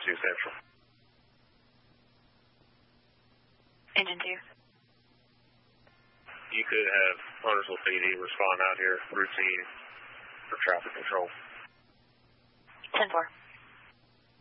Central. Engine 2. You could have Huntersville PD respond out here routine for traffic control. 10-4.